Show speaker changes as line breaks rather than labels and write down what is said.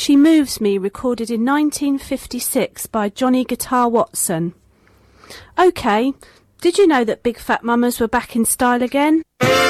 She Moves Me, recorded in 1956 by Johnny Guitar Watson. OK, did you know that Big Fat Mamas were back in style again?